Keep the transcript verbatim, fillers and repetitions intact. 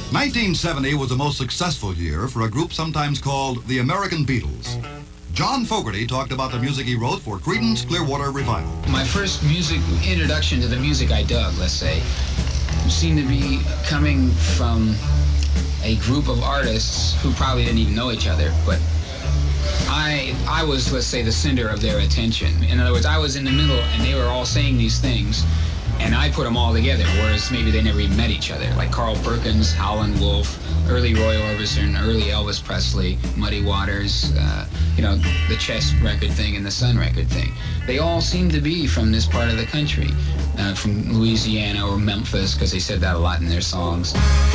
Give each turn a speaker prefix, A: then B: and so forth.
A: nineteen seventy was the most successful year for a group sometimes called the American Beatles. John Fogerty talked about the music he wrote for Creedence Clearwater Revival.
B: My first music introduction to the music I dug, let's say, seemed to be coming from a group of artists who probably didn't even know each other, but I, I was, let's say, the center of their attention. In other words, I was in the middle and they were all saying these things, and I put them all together, whereas maybe they never even met each other, like Carl Perkins, Howlin' Wolf, early Roy Orbison, early Elvis Presley, Muddy Waters, uh, you know, the Chess record thing and the Sun record thing. They all seem to be from this part of the country, uh, from Louisiana or Memphis, because they said that a lot in their songs.